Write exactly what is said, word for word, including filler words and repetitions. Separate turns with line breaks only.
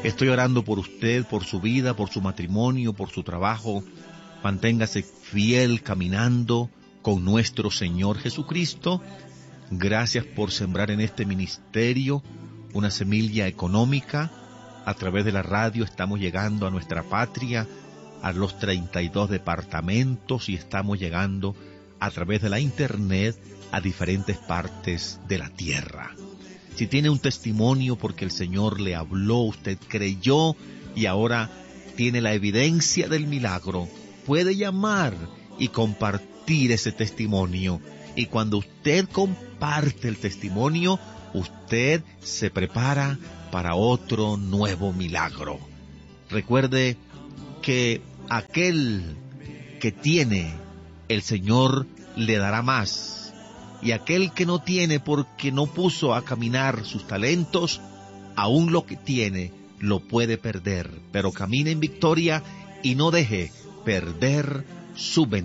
Estoy orando por usted, por su vida, por su matrimonio, por su trabajo. Manténgase fiel caminando con nuestro Señor Jesucristo. Gracias por sembrar en este ministerio una semilla económica. A través de la radio estamos llegando a nuestra patria, a los treinta y dos departamentos, y estamos llegando a través de la internet a diferentes partes de la tierra. Si tiene un testimonio porque el Señor le habló, usted creyó y ahora tiene la evidencia del milagro, puede llamar y compartir ese testimonio. Y cuando usted comparte el testimonio, usted se prepara para otro nuevo milagro. Recuerde que aquel que tiene, el Señor le dará más. Y aquel que no tiene porque no puso a caminar sus talentos, aún lo que tiene lo puede perder. Pero camine en victoria y no deje perder su bendición.